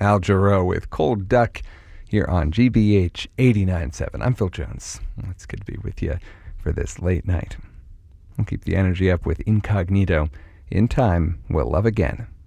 Al Jarreau with Cold Duck here on GBH 89.7. I'm Phil Jones. It's good to be with you for this late night. We'll keep the energy up with Incognito. In time, we'll love again.